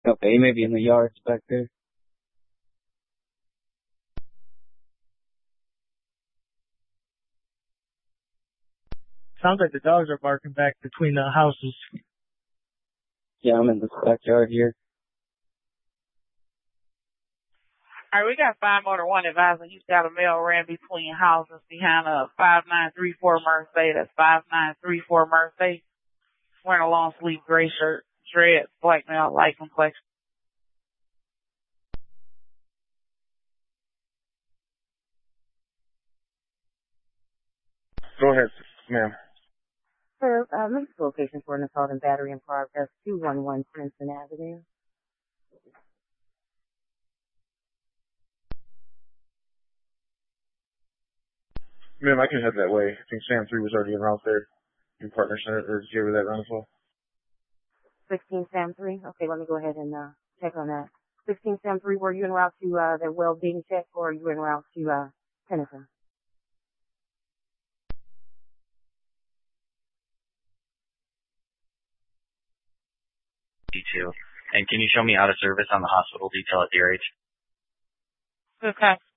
Okay, you may be in the yards back there. Sounds like the dogs are barking back between the houses. Yeah, I'm in the backyard here. All right, we got 5-1 advising. He's got a male ran between houses behind a 5934 Mercedes. That's 5934 Mercedes. Wearing a long sleeve gray shirt, dreads, black male, light complexion. Go ahead, ma'am. Sir, this is location for an assault and battery in progress, 211 Princeton Avenue. Ma'am, I can head that way. I think Sam 3 was already en route there. Your partner center, or did you hear that run as well? 16 Sam 3? Okay, let me go ahead and check on that. 16 Sam 3, were you en route to the well-being check, or are you en route to Tennyson? Detail. And can you show me out of service on the hospital detail at DRH? Okay.